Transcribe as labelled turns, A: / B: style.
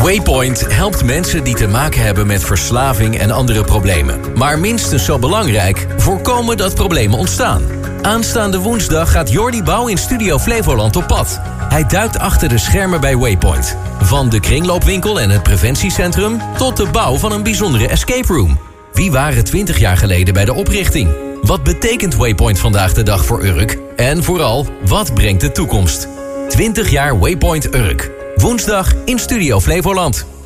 A: Waypoint helpt mensen die te maken hebben met verslaving en andere problemen. Maar minstens zo belangrijk, voorkomen dat problemen ontstaan. Aanstaande woensdag gaat Jordi Bouw in Studio Flevoland op pad. Hij duikt achter de schermen bij Waypoint. Van de kringloopwinkel en het preventiecentrum tot de bouw van een bijzondere escape room. Wie waren 20 jaar geleden bij de oprichting? Wat betekent Waypoint vandaag de dag voor Urk? En vooral, wat brengt de toekomst? 20 jaar Waypoint Urk. Woensdag in Studio Flevoland.